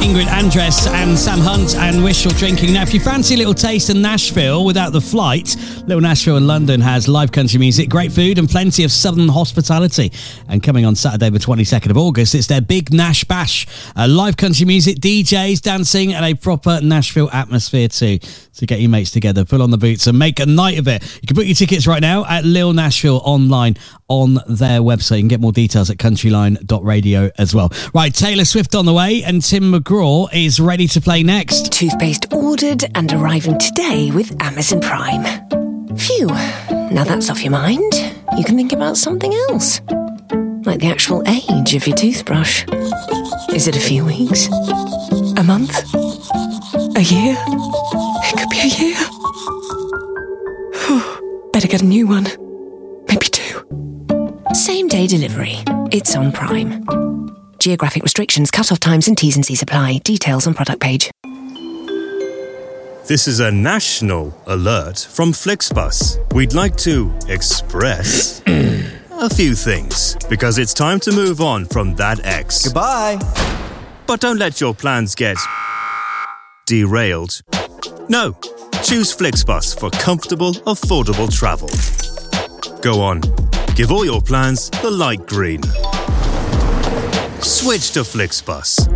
Ingrid Andress and Sam Hunt and Wishful Drinking. Now, if you fancy a little taste of Nashville without the flight, Little Nashville in London has live country music, great food and plenty of southern hospitality. And coming on Saturday the 22nd of August, it's their Big Nash Bash. Live country music, DJs, dancing and a proper Nashville atmosphere too. So get your mates together, pull on the boots and make a night of it. You can book your tickets right now at Lil Nashville online on their website. You can get more details at countryline.radio as well. Right, Taylor Swift on the way and Tim McGraw is ready to play next. Toothpaste ordered and arriving today with Amazon Prime. Phew, now that's off your mind. You can think about something else. Like the actual age of your toothbrush. Is it a few weeks? A month? A year? It could be a year. Better get a new one. Maybe 2. Same day delivery. It's on Prime. Geographic restrictions, cut-off times and T's and C's apply. Details on product page. This is a national alert from Flixbus. We'd like to express a few things because it's time to move on from that ex. Goodbye. But don't let your plans get derailed. No, choose Flixbus for comfortable, affordable travel. Go on, give all your plans the light green. Switch to Flixbus.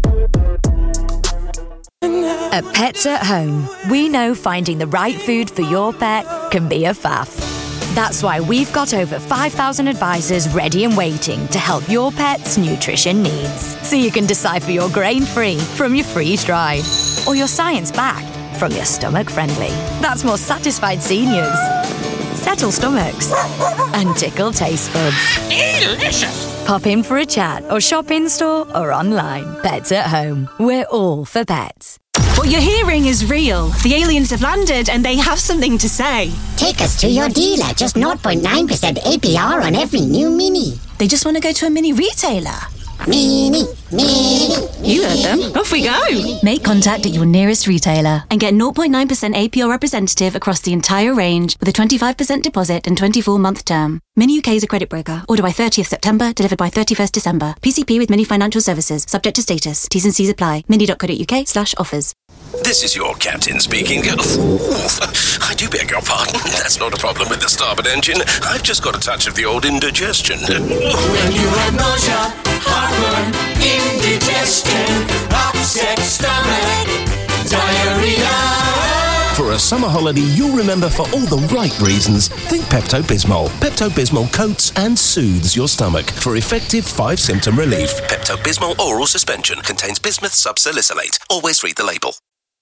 At Pets at Home, we know finding the right food for your pet can be a faff. That's why we've got over 5,000 advisors ready and waiting to help your pet's nutrition needs. So you can decipher your grain-free from your freeze-dried, or your science-backed from your stomach-friendly. That's more satisfied seniors, settle stomachs, and tickle taste buds. Delicious! Pop in for a chat or shop in-store or online. Pets at Home. We're all for pets. What you're hearing is real. The aliens have landed and they have something to say. Take us to your dealer. Just 0.9% APR on every new Mini. They just want to go to a mini retailer. Mini. You heard them. Off we go. Make contact at your nearest retailer and get 0.9% APR representative across the entire range with a 25% deposit and 24-month term. Mini UK is a credit broker. Order by 30th September, delivered by 31st December. PCP with Mini Financial Services. Subject to status. T's and C's apply. mini.co.uk/offers. This is your captain speaking. I do beg your pardon. That's not a problem with the starboard engine. I've just got a touch of the old indigestion. When you have nausea, heartburn, indigestion, upset stomach, diarrhea. For a summer holiday you'll remember for all the right reasons, think Pepto-Bismol. Pepto-Bismol coats and soothes your stomach for effective 5-symptom relief. Pepto-Bismol oral suspension contains bismuth subsalicylate. Always read the label.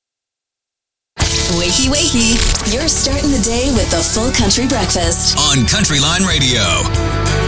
Wakey, wakey. You're starting the day with the Full Country Breakfast on Countryline Radio.